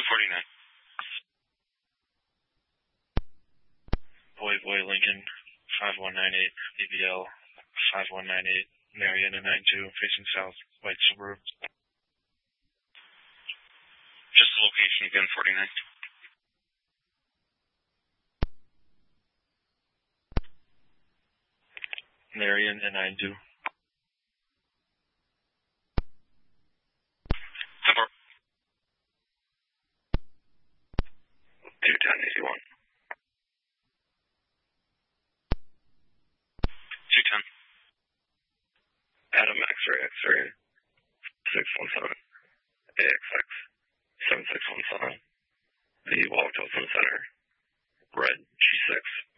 Boy Lincoln 5198 BBL 5198 Marion and 92 facing south, white Subaru. Just the location again, 49. Marion and 92. 21081. 210. Adam X-ray 617 AXX 7617. The Walk Center. Red G6.